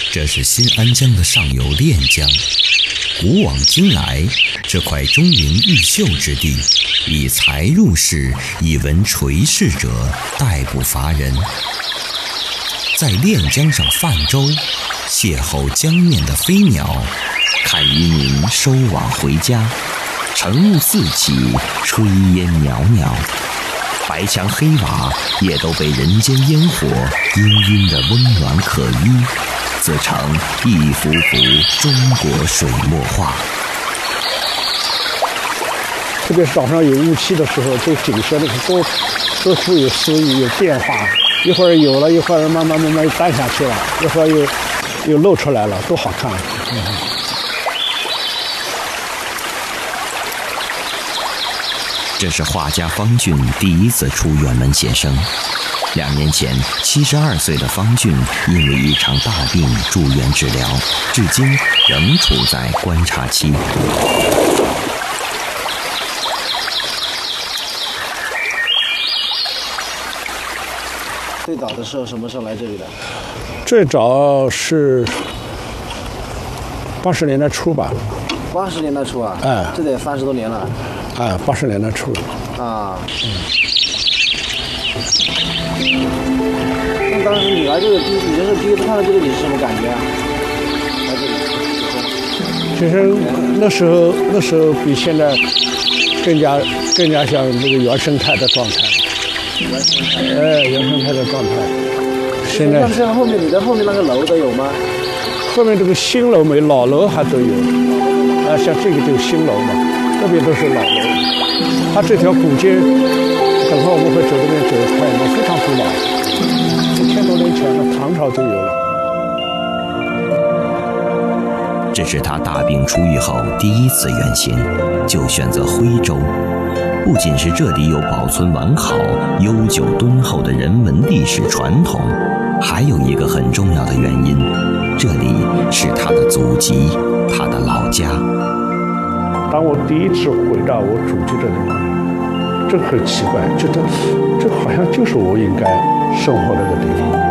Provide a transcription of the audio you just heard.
这是新安江的上游练江。古往今来，这块钟灵毓秀之地，以才入仕、以文垂仕者殆不乏人。在练江上泛舟，邂逅江面的飞鸟，看渔民收网回家，晨雾四起，炊烟袅袅，白墙黑瓦也都被人间烟火氤氲的温暖可依，自成一幅幅中国水墨画。 特别是早上有雾气的时候，这景色那个多富有诗意，有变化，一会儿有了，一会儿慢慢淡下去了，一会儿又露出来了，多好看。 这是画家方俊第一次出远门写生。2年前，72岁的方俊因为一场大病住院治疗，至今仍处在观察期。 最早的时候什么时候来这里的？ 最早是80年代初吧。 80年代初啊？ 哎， 这得30多年了。 哎，80年代初。 啊。那当时你来这个你这是第一次看到这里是什么感觉啊？来这里。 其实那时候比现在更加像这个原生态的状态。原生态的状态。现在像后面你的后面那个楼都有吗？ 后面这个新楼没，老楼还都有。像这个就是新楼嘛，这边都是老楼。它这条古街，等会我们会走这边走看，非常古老，1000多年前的唐朝就有了。 这是他大病初愈后第一次远行，就选择徽州。不仅是这里有保存完好、悠久敦厚的人文历史传统，还有一个很重要的原因，这里是他的祖籍，他的老家。 当我第一次回到我祖籍的地方，这很奇怪，觉得这好像就是我应该生活的那个地方。